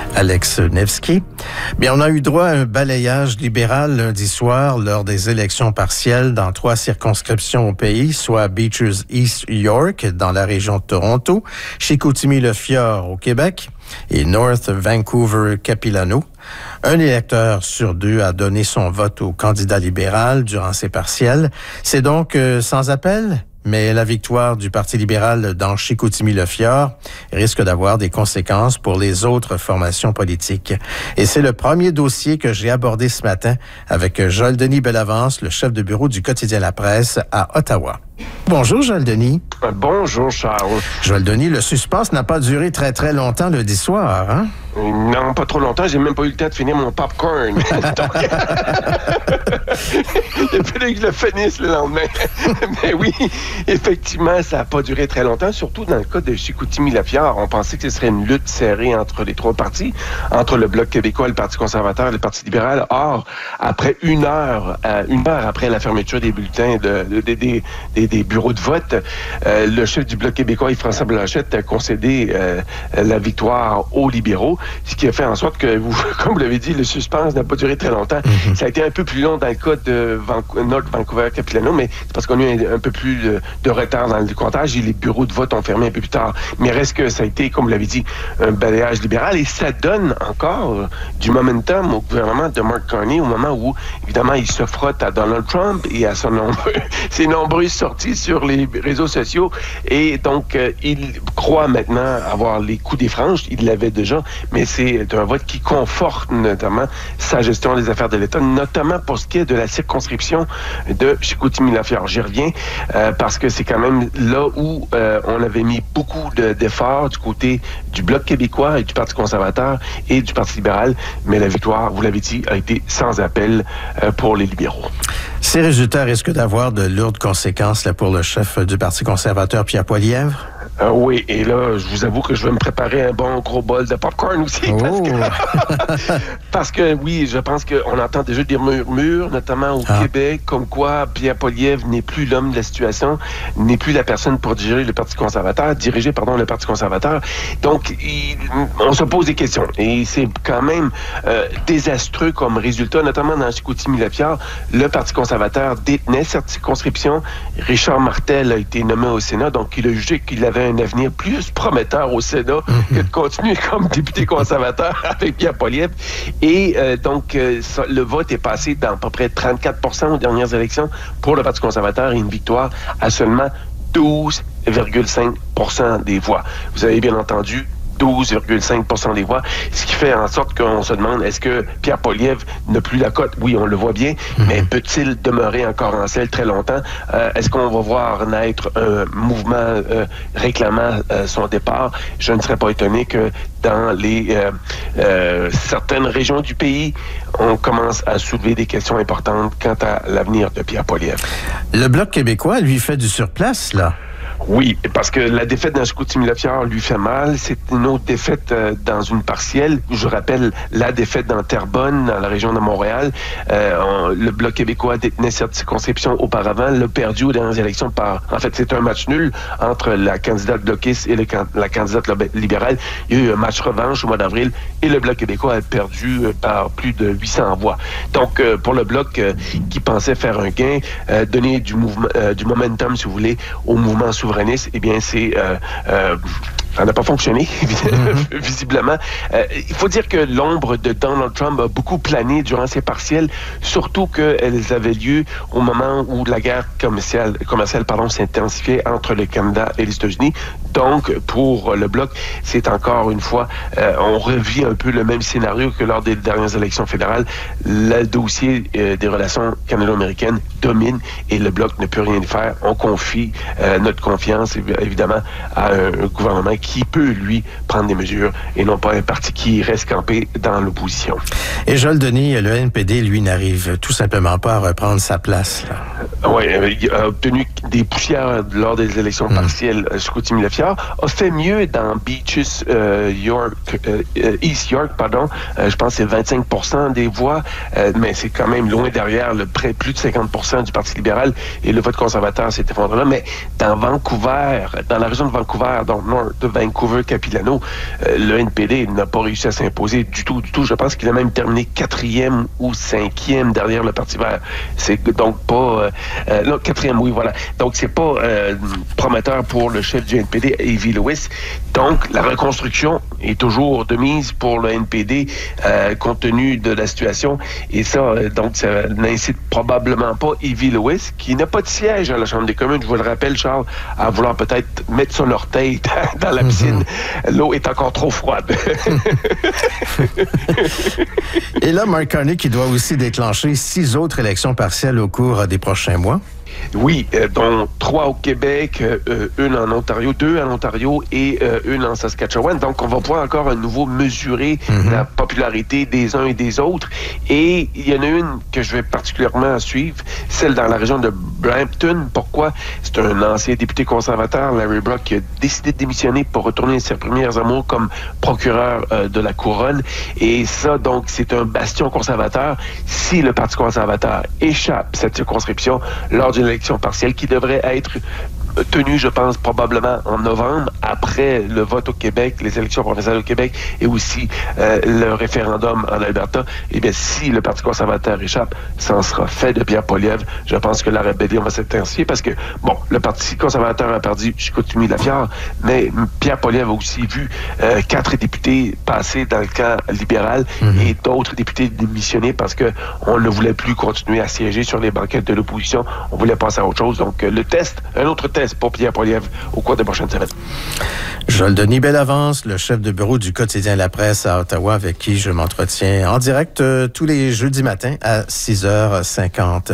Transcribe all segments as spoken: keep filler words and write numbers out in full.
Alex Nevsky. Bien, on a eu droit à un balayage libéral lundi soir lors des élections partielles dans trois circonscriptions au pays, soit Beaches East York dans la région de Toronto, Chicoutimi-le-Fjord au Québec et North Vancouver-Capilano. Un électeur sur deux a donné son vote au candidat libéral durant ces partielles. C'est donc euh, sans appel? Mais la victoire du Parti libéral dans Chicoutimi-le-Fjord risque d'avoir des conséquences pour les autres formations politiques. Et c'est le premier dossier que j'ai abordé ce matin avec Joël-Denis Bellavance, le chef de bureau du quotidien La Presse à Ottawa. Bonjour Joël-Denis. Bonjour Charles. Joël-Denis, le suspense n'a pas duré très très longtemps lundi soir, hein? Non, pas trop longtemps. J'ai même pas eu le temps de finir mon popcorn. Donc... Il a fallu que je le finisse le lendemain. Mais oui, effectivement, ça n'a pas duré très longtemps, surtout dans le cas de Chicoutimi-le-Fjord. On pensait que ce serait une lutte serrée entre les trois partis, entre le Bloc québécois, le Parti conservateur et le Parti libéral. Or, après une heure, euh, une heure après la fermeture des bulletins, de, de, de, de, des, des bureaux de vote, euh, le chef du Bloc québécois, Yves-François Blanchet, a concédé euh, la victoire aux libéraux. Ce qui a fait en sorte que, vous, comme vous l'avez dit, le suspense n'a pas duré très longtemps. Mm-hmm. Ça a été un peu plus long dans le cas de Van- North Vancouver-Capilano, mais c'est parce qu'on a eu un, un peu plus de, de retard dans le comptage et les bureaux de vote ont fermé un peu plus tard. Mais reste que ça a été, comme vous l'avez dit, un balayage libéral et ça donne encore euh, du momentum au gouvernement de Mark Carney au moment où, évidemment, il se frotte à Donald Trump et à son nombreux, ses nombreuses sorties sur les réseaux sociaux. Et donc, euh, il croit maintenant avoir les coups des franges. Il l'avait déjà, mais c'est un vote qui conforte notamment sa gestion des affaires de l'État, notamment pour ce qui est de la circonscription de Chicoutimi-le-Fjord. J'y reviens euh, parce que c'est quand même là où euh, on avait mis beaucoup de, d'efforts du côté du Bloc québécois et du Parti conservateur et du Parti libéral, mais la victoire, vous l'avez dit, a été sans appel euh, pour les libéraux. Ces résultats risquent d'avoir de lourdes conséquences là, pour le chef du Parti conservateur, Pierre Poilievre? Euh, oui, et là, je vous avoue que je vais me préparer un bon gros bol de popcorn aussi. Oh. Parce, que, parce que, oui, je pense qu'on entend déjà des murmures, notamment au ah. Québec, comme quoi Pierre Poilievre n'est plus l'homme de la situation, n'est plus la personne pour diriger le Parti conservateur, diriger, pardon, le Parti conservateur. Donc, il, on se pose des questions. Et c'est quand même euh, désastreux comme résultat, notamment dans Chicoutimi-le-Fjord. Le Parti conservateur détenait cette circonscription. Richard Martel a été nommé au Sénat, donc il a jugé qu'il avait un avenir plus prometteur au Sénat mm-hmm. que de continuer comme député conservateur avec Pierre Poilievre. Et euh, donc, euh, ça, le vote est passé dans à peu près trente-quatre pour cent aux dernières élections pour le Parti conservateur et une victoire à seulement douze virgule cinq pour cent des voix. Vous avez bien entendu douze virgule cinq pour cent des voix, ce qui fait en sorte qu'on se demande, est-ce que Pierre Poilievre n'a plus la cote? Oui, on le voit bien, mm-hmm. mais peut-il demeurer encore en selle très longtemps? Euh, est-ce qu'on va voir naître un mouvement euh, réclamant euh, son départ? Je ne serais pas étonné que dans les euh, euh, certaines régions du pays, on commence à soulever des questions importantes quant à l'avenir de Pierre Poilievre. Le Bloc québécois, lui, fait du surplace, là. Oui, parce que la défaite dans Chicoutimi-le-Fjord lui fait mal. C'est une autre défaite euh, dans une partielle. Je rappelle la défaite dans Terrebonne, dans la région de Montréal. Euh, on, le Bloc québécois détenait cette circonscription auparavant, l'a perdu aux dernières élections par... En fait, c'est un match nul entre la candidate bloquiste et le, la candidate libérale. Il y a eu un match revanche au mois d'avril et le Bloc québécois a perdu euh, par plus de huit cents voix. Donc, euh, pour le Bloc euh, qui pensait faire un gain, euh, donner du, mouvement, euh, du momentum, si vous voulez, au mouvement souverain, eh bien, c'est... Euh, euh, ça n'a pas fonctionné, mm-hmm. visiblement. Euh, il faut dire que l'ombre de Donald Trump a beaucoup plané durant ces partielles, surtout qu'elles avaient lieu au moment où la guerre commerciale, commerciale pardon, s'intensifiait entre le Canada et les États-Unis. Donc, pour le Bloc, c'est encore une fois, euh, on revit un peu le même scénario que lors des dernières élections fédérales. Le dossier euh, des relations canado-américaines domine et le Bloc ne peut rien faire. On confie euh, notre confiance, évidemment, à un, un gouvernement qui peut, lui, prendre des mesures et non pas un parti qui reste campé dans l'opposition. Et Joël-Denis, le N P D, lui, n'arrive tout simplement pas à reprendre sa place, là. Oui, il a obtenu des poussières lors des élections mmh. partielles à Chicoutimi-le-Fjord, a fait mieux dans Beaches euh, York, euh, East York, pardon, euh, je pense que c'est vingt-cinq pour cent des voix, euh, mais c'est quand même loin derrière le près plus de cinquante pour cent du Parti libéral et le vote conservateur s'est effondré là. Mais dans Vancouver, dans la région de Vancouver, donc North Vancouver-Capilano, euh, le N P D n'a pas réussi à s'imposer du tout, du tout. Je pense qu'il a même terminé quatrième ou cinquième derrière le Parti vert. C'est donc pas... Euh, euh, non, quatrième, oui, voilà. Donc, c'est pas euh, prometteur pour le chef du N P D, Avi Lewis. Donc, la reconstruction est toujours de mise pour le N P D, euh, compte tenu de la situation. Et ça, euh, donc, ça n'incite probablement pas Avi Lewis, qui n'a pas de siège à la Chambre des communes, je vous le rappelle, Charles, à vouloir peut-être mettre son orteil dans la piscine. Mm-hmm. L'eau est encore trop froide. Et là, Mark Carney qui doit aussi déclencher six autres élections partielles au cours des prochains mois. Oui, euh, dont trois au Québec, euh, une en Ontario, deux en Ontario et euh, une en Saskatchewan. Donc, on va pouvoir encore à nouveau mesurer mm-hmm. la popularité des uns et des autres. Et il y en a une que je vais particulièrement suivre, celle dans la région de Brampton. Pourquoi? C'est un ancien député conservateur, Larry Brock, qui a décidé de démissionner pour retourner à ses premières amours comme procureur euh, de la Couronne. Et ça, donc, c'est un bastion conservateur. Si le Parti conservateur échappe cette circonscription lors d'une élection partielle qui devrait être tenue, je pense, probablement en novembre, après le vote au Québec, les élections provinciales au Québec et aussi euh, le référendum en Alberta, eh bien, si le Parti conservateur échappe, ça en sera fait de Pierre Poilievre. Je pense que la rébellion va s'intensifier parce que, bon, le Parti conservateur a perdu Chicoutimi-Lapierre, mais Pierre Poilievre a aussi vu euh, quatre députés passer dans le camp libéral mm-hmm. et d'autres députés démissionner parce que on ne voulait plus continuer à siéger sur les banquettes de l'opposition. On voulait passer à autre chose. Donc, euh, le test, un autre test pour Pierre Poilievre au cours des prochaines semaines. Joël Denis Bellavance, le chef de bureau du quotidien La Presse à Ottawa, avec qui je m'entretiens en direct euh, tous les jeudis matins à six heures cinquante.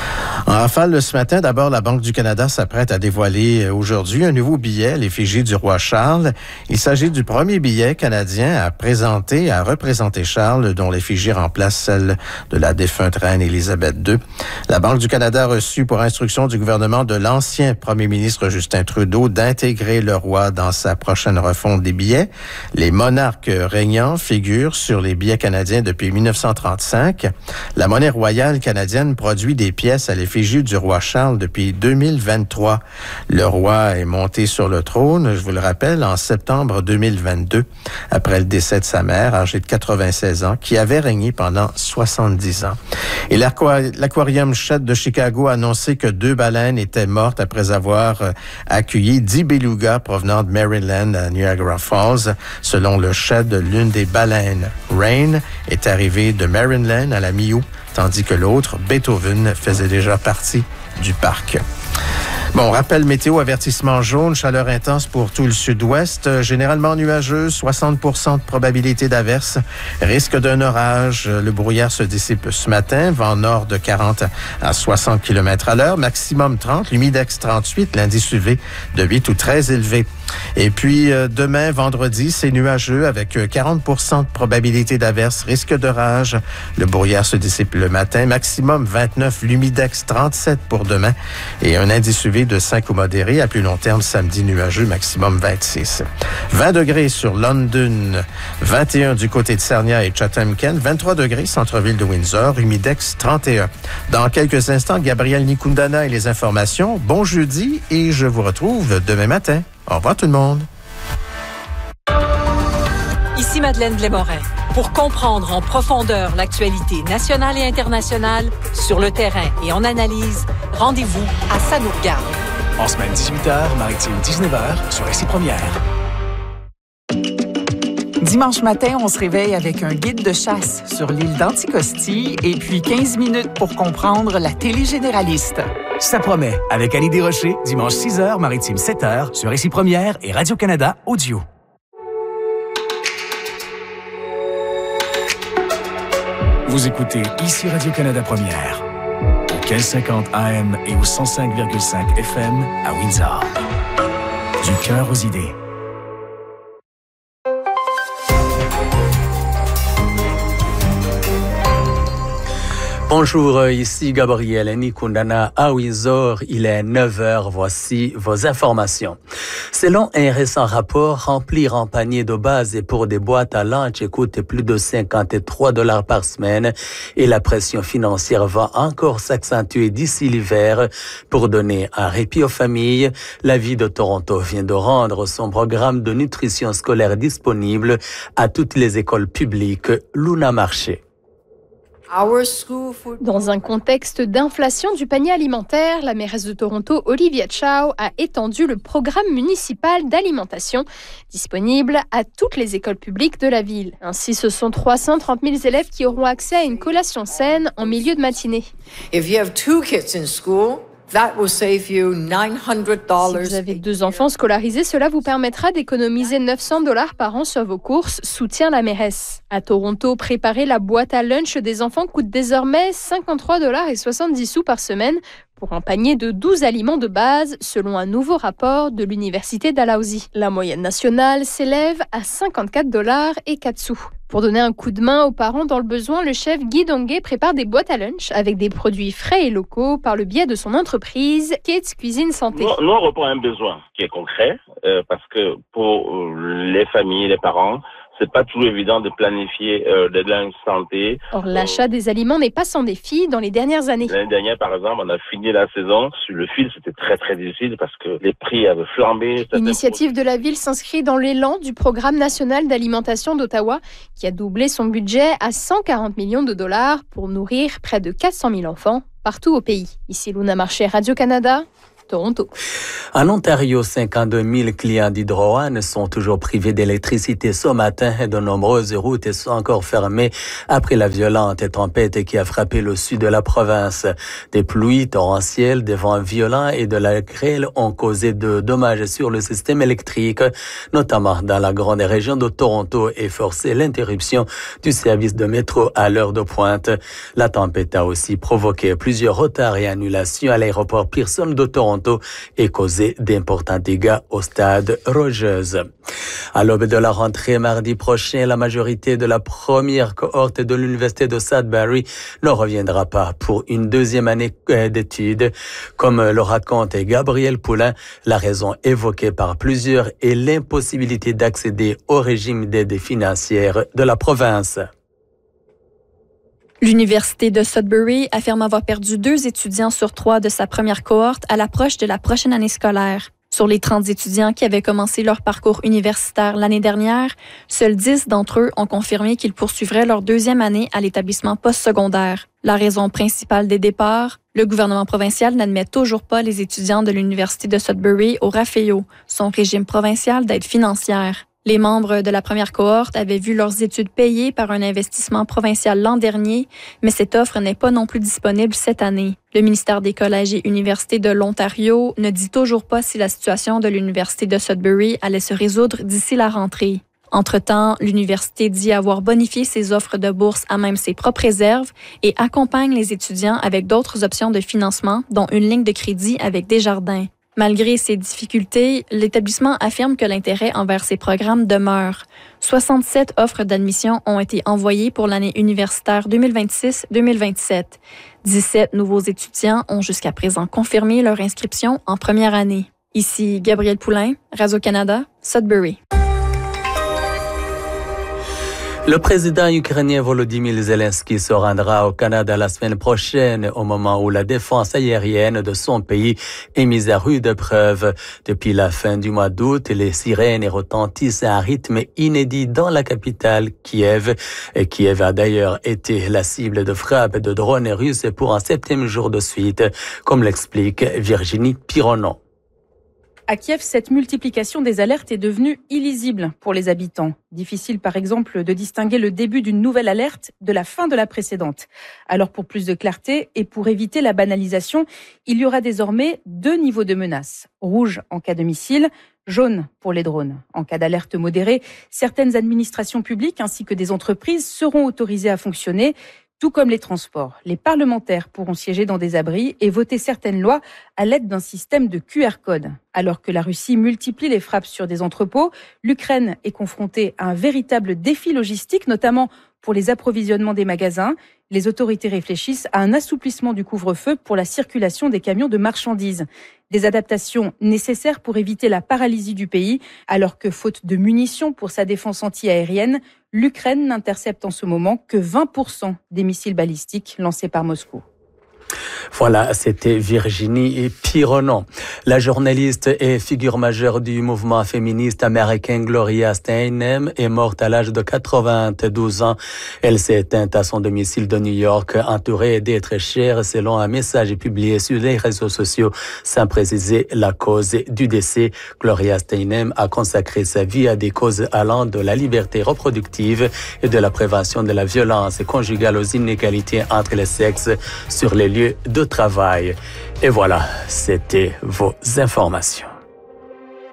En rafale ce matin, d'abord, la Banque du Canada s'apprête à dévoiler aujourd'hui un nouveau billet, l'effigie du roi Charles. Il s'agit du premier billet canadien à présenter, à représenter Charles, dont l'effigie remplace celle de la défunte reine Élisabeth deux. La Banque du Canada a reçu pour instruction du gouvernement de l'ancien premier ministre Justin Trudeau d'intégrer le roi dans sa prochaine refonte des billets. Les monarques régnants figurent sur les billets canadiens depuis dix-neuf cent trente-cinq. La monnaie royale canadienne produit des pièces à l'effigie du roi Charles depuis deux mille vingt-trois. Le roi est monté sur le trône, je vous le rappelle, en septembre deux mille vingt-deux, après le décès de sa mère, âgée de quatre-vingt-seize ans, qui avait régné pendant soixante-dix ans. Et l'aquarium Shedd de Chicago a annoncé que deux baleines étaient mortes après avoir accueilli dix belugas provenant de Maryland à Niagara Falls. Selon le Shedd, l'une des baleines, Rain, est arrivée de Maryland à la mi-août, tandis que l'autre, Beethoven, faisait déjà partie du parc. Bon, rappel météo, avertissement jaune, chaleur intense pour tout le sud-ouest, généralement nuageux, soixante pour cent de probabilité d'averse, risque d'un orage. Le brouillard se dissipe ce matin, vent nord de quarante à soixante kilomètres à l'heure, maximum trente, l'humidex trente-huit, l'indice U V de huit ou très élevé. Et puis, euh, demain, vendredi, c'est nuageux avec quarante pour cent de probabilité d'averse, risque d'orage. Le brouillard se dissipe le matin, maximum vingt-neuf, l'humidex trente-sept pour demain et un indice U V de cinq ou modéré. À plus long terme, samedi nuageux, maximum vingt-six. vingt degrés sur London, vingt et un du côté de Sarnia et Chatham-Kent, vingt-trois degrés centre-ville de Windsor, humidex trente et un. Dans quelques instants, Gabriel Nikundana et les informations. Bon jeudi et je vous retrouve demain matin. Au revoir tout le monde. Ici Madeleine Blais-Morin. Pour comprendre en profondeur l'actualité nationale et internationale, sur le terrain et en analyse, rendez-vous à Ça nous regarde. En semaine dix-huit heures, maritime dix-neuf heures, sur R C I Première. Dimanche matin, on se réveille avec un guide de chasse sur l'île d'Anticosti et puis quinze minutes pour comprendre la télé généraliste. Ça promet, avec Annie Desrochers, dimanche six heures, maritime sept heures, sur R C I Première et Radio-Canada Audio. Vous écoutez ici Radio-Canada Première, au mille cinquante A M et au cent cinq virgule cinq F M à Windsor. Du cœur aux idées. Bonjour, ici Gabriel Nikundana à Windsor. Il est neuf heures. Voici vos informations. Selon un récent rapport, remplir un panier de base et pour des boîtes à lunch coûte plus de cinquante-trois dollars par semaine et la pression financière va encore s'accentuer d'ici l'hiver. Pour donner un répit aux familles, la ville de Toronto vient de rendre son programme de nutrition scolaire disponible à toutes les écoles publiques. Luna Marché. Dans un contexte d'inflation du panier alimentaire, la mairesse de Toronto, Olivia Chow, a étendu le programme municipal d'alimentation disponible à toutes les écoles publiques de la ville. Ainsi, ce sont trois cent trente mille élèves qui auront accès à une collation saine en milieu de matinée. If you have two kids in school, that will save you nine hundred dollars. Si vous avez deux enfants scolarisés, cela vous permettra d'économiser neuf cents dollars par an sur vos courses, soutient la mairesse. À Toronto, préparer la boîte à lunch des enfants coûte désormais cinquante-trois dollars et soixante-dix sous par semaine pour un panier de douze aliments de base, selon un nouveau rapport de l'Université Dalhousie. La moyenne nationale s'élève à cinquante-quatre dollars et quatre sous. Pour donner un coup de main aux parents dans le besoin, le chef Guy Donguet prépare des boîtes à lunch avec des produits frais et locaux par le biais de son entreprise Kids Cuisine Santé. Nous, nous on répond à un besoin qui est concret euh, parce que pour les familles, les parents, c'est pas toujours évident de planifier euh, des lunchs santé. Or, l'achat des aliments n'est pas sans défi dans les dernières années. L'année dernière, par exemple, on a fini la saison. Sur le fil, c'était très, très difficile parce que les prix avaient flambé. L'initiative de la ville s'inscrit dans l'élan du Programme national d'alimentation d'Ottawa qui a doublé son budget à cent quarante millions de dollars pour nourrir près de quatre cent mille enfants partout au pays. Ici Luna Marché, Radio-Canada. Toronto. En Ontario, cinquante-deux mille clients d'Hydro One sont toujours privés d'électricité ce matin et de nombreuses routes sont encore fermées après la violente tempête qui a frappé le sud de la province. Des pluies torrentielles, des vents violents et de la grêle ont causé de dommages sur le système électrique, notamment dans la grande région de Toronto et forcé l'interruption du service de métro à l'heure de pointe. La tempête a aussi provoqué plusieurs retards et annulations à l'aéroport Pearson de Toronto et causé d'importants dégâts au stade Rogers. À l'aube de la rentrée mardi prochain, la majorité de la première cohorte de l'Université de Sudbury ne reviendra pas pour une deuxième année d'études. Comme le raconte Gabriel Poulin, la raison évoquée par plusieurs est l'impossibilité d'accéder au régime d'aide financière de la province. L'Université de Sudbury affirme avoir perdu deux étudiants sur trois de sa première cohorte à l'approche de la prochaine année scolaire. Sur les trente étudiants qui avaient commencé leur parcours universitaire l'année dernière, seuls dix d'entre eux ont confirmé qu'ils poursuivraient leur deuxième année à l'établissement postsecondaire. La raison principale des départs, le gouvernement provincial n'admet toujours pas les étudiants de l'Université de Sudbury au RAFEO, son régime provincial d'aide financière. Les membres de la première cohorte avaient vu leurs études payées par un investissement provincial l'an dernier, mais cette offre n'est pas non plus disponible cette année. Le ministère des Collèges et Universités de l'Ontario ne dit toujours pas si la situation de l'Université de Sudbury allait se résoudre d'ici la rentrée. Entre-temps, l'université dit avoir bonifié ses offres de bourse à même ses propres réserves et accompagne les étudiants avec d'autres options de financement, dont une ligne de crédit avec Desjardins. Malgré ces difficultés, l'établissement affirme que l'intérêt envers ces programmes demeure. soixante-sept offres d'admission ont été envoyées pour l'année universitaire deux mille vingt-six deux mille vingt-sept. dix-sept nouveaux étudiants ont jusqu'à présent confirmé leur inscription en première année. Ici Gabriel Poulin, Radio-Canada, Sudbury. Le président ukrainien Volodymyr Zelensky se rendra au Canada la semaine prochaine, au moment où la défense aérienne de son pays est mise à rude épreuve. Depuis la fin du mois d'août, les sirènes retentissent à un rythme inédit dans la capitale, Kiev. Et Kiev a d'ailleurs été la cible de frappes de drones russes pour un septième jour de suite, comme l'explique Virginie Pironon. À Kiev, cette multiplication des alertes est devenue illisible pour les habitants. Difficile, par exemple, de distinguer le début d'une nouvelle alerte de la fin de la précédente. Alors, pour plus de clarté et pour éviter la banalisation, il y aura désormais deux niveaux de menace. Rouge en cas de missile, jaune pour les drones. En cas d'alerte modérée, certaines administrations publiques ainsi que des entreprises seront autorisées à fonctionner, tout comme les transports. Les parlementaires pourront siéger dans des abris et voter certaines lois à l'aide d'un système de Q R code. Alors que la Russie multiplie les frappes sur des entrepôts, l'Ukraine est confrontée à un véritable défi logistique, notamment Pour les approvisionnements des magasins, les autorités réfléchissent à un assouplissement du couvre-feu pour la circulation des camions de marchandises. Des adaptations nécessaires pour éviter la paralysie du pays, alors que faute de munitions pour sa défense anti-aérienne, l'Ukraine n'intercepte en ce moment que vingt pour cent des missiles balistiques lancés par Moscou. Voilà, c'était Virginie Pironon. La journaliste et figure majeure du mouvement féministe américain Gloria Steinem est morte à l'âge de quatre-vingt-douze ans. Elle s'est éteinte à son domicile de New York, entourée d'êtres chers, selon un message publié sur les réseaux sociaux, sans préciser la cause du décès. Gloria Steinem a consacré sa vie à des causes allant de la liberté reproductive et de la prévention de la violence conjugale aux inégalités entre les sexes sur les lieux de travail. Et voilà, c'était vos informations.